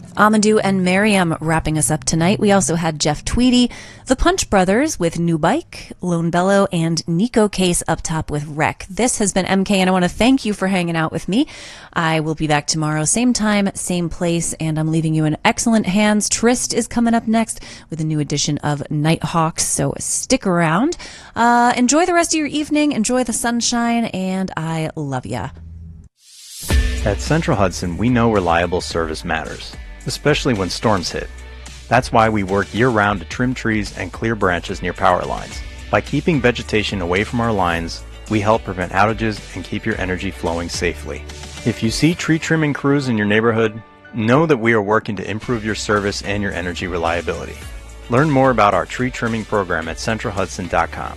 Amadou and Miriam wrapping us up tonight. We also had Jeff Tweedy, the Punch Brothers with New Bike, Lone Bellow, and Nico Case up top with Wreck. This has been MK, and I want to thank you for hanging out with me. I will be back tomorrow, same time, same place, and I'm leaving you in excellent hands. Trist is coming up next with a new edition of Nighthawks, so stick around. Enjoy the rest of your evening, enjoy the sunshine, and I love ya. At Central Hudson, we know reliable service matters, especially when storms hit. That's why we work year-round to trim trees and clear branches near power lines. By keeping vegetation away from our lines, we help prevent outages and keep your energy flowing safely. If you see tree trimming crews in your neighborhood, know that we are working to improve your service and your energy reliability. Learn more about our tree trimming program at centralhudson.com.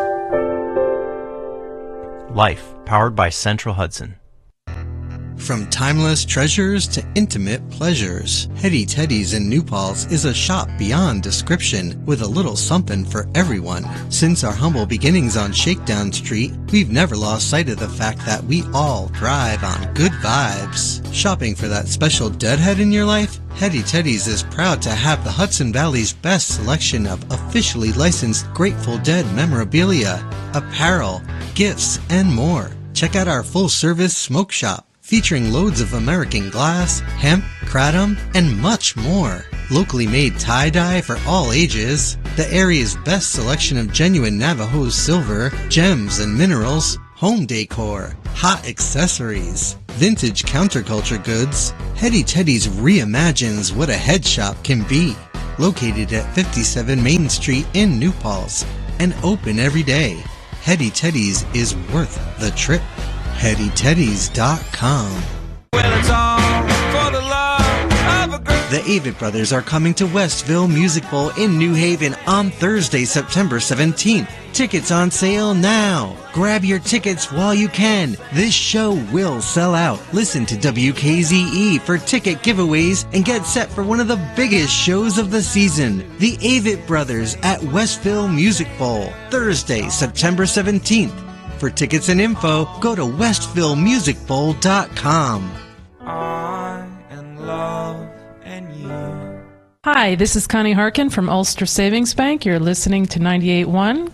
Life, powered by Central Hudson. From timeless treasures to intimate pleasures, Hetty Teddy's in New Paltz is a shop beyond description with a little something for everyone. Since our humble beginnings on Shakedown Street, we've never lost sight of the fact that we all thrive on good vibes. Shopping for that special deadhead in your life? Hetty Teddy's is proud to have the Hudson Valley's best selection of officially licensed Grateful Dead memorabilia, apparel, gifts, and more. Check out our full-service smoke shop, featuring loads of American glass, hemp, kratom, and much more. Locally made tie-dye for all ages, the area's best selection of genuine Navajo silver, gems and minerals, home decor, hot accessories, vintage counterculture goods. Hetty Teddy's reimagines what a head shop can be. Located at 57 Main Street in New Paltz and open every day, Hetty Teddy's is worth the trip. HettyTeddies.com. The Avett Brothers are coming to Westville Music Bowl in New Haven on Thursday, September 17th. Tickets on sale now. Grab your tickets while you can. This show will sell out. Listen to WKZE for ticket giveaways and get set for one of the biggest shows of the season. The Avett Brothers at Westville Music Bowl, Thursday, September 17th. For tickets and info, go to westvillemusicbowl.com. I and love and you. Hi, this is Connie Harkin from Ulster Savings Bank. You're listening to 98.1